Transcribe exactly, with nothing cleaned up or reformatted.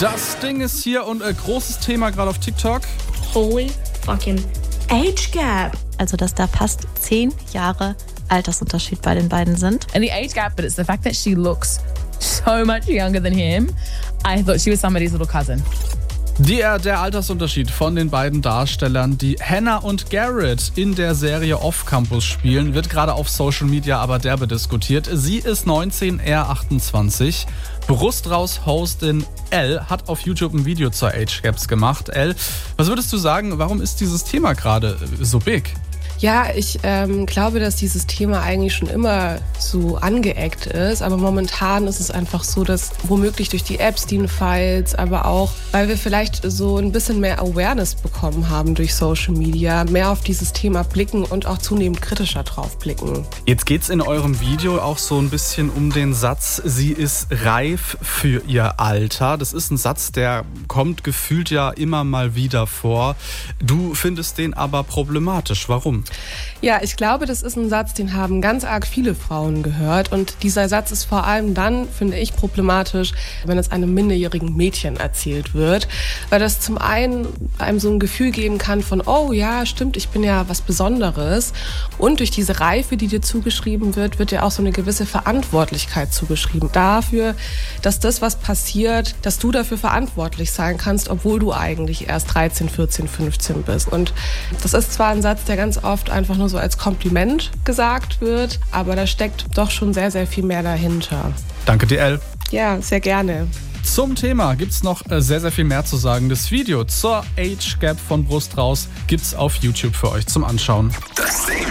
Das Ding ist hier und äh, großes Thema gerade auf TikTok. Holy fucking age gap. Also, dass da fast zehn Jahre Altersunterschied bei den beiden sind. And the age gap, but it's the fact that she looks so much younger than him. I thought she was somebody's little cousin. Der, der Altersunterschied von den beiden Darstellern, die Hannah und Garrett in der Serie Off Campus spielen, wird gerade auf Social Media aber derbe diskutiert. Sie ist neunzehn, er achtundzwanzig. Brust raus Hostin Elle hat auf YouTube ein Video zur Age Gaps gemacht. Elle, was würdest du sagen, warum ist dieses Thema gerade so big? Ja, ich ähm, glaube, dass dieses Thema eigentlich schon immer so angeeckt ist. Aber momentan ist es einfach so, dass womöglich durch die Epstein-Files, aber auch, weil wir vielleicht so ein bisschen mehr Awareness bekommen haben durch Social Media, mehr auf dieses Thema blicken und auch zunehmend kritischer drauf blicken. Jetzt geht's in eurem Video auch so ein bisschen um den Satz, sie ist reif für ihr Alter. Das ist ein Satz, der kommt gefühlt ja immer mal wieder vor. Du findest den aber problematisch. Warum? Ja, ich glaube, das ist ein Satz, den haben ganz arg viele Frauen gehört. Und dieser Satz ist vor allem dann, finde ich, problematisch, wenn es einem minderjährigen Mädchen erzählt wird. Weil das zum einen einem so ein Gefühl geben kann von, oh ja, stimmt, ich bin ja was Besonderes. Und durch diese Reife, die dir zugeschrieben wird, wird dir auch so eine gewisse Verantwortlichkeit zugeschrieben. Dafür, dass das, was passiert, dass du dafür verantwortlich sein kannst, obwohl du eigentlich erst dreizehn, vierzehn, fünfzehn bist. Und das ist zwar ein Satz, der ganz oft einfach nur so als Kompliment gesagt wird, aber da steckt doch schon sehr, sehr viel mehr dahinter. Danke dir, Elle. Ja, sehr gerne. Zum Thema gibt's noch sehr, sehr viel mehr zu sagen. Das Video zur Age Gap von Brust raus gibt's auf YouTube für euch zum Anschauen. Das Ding.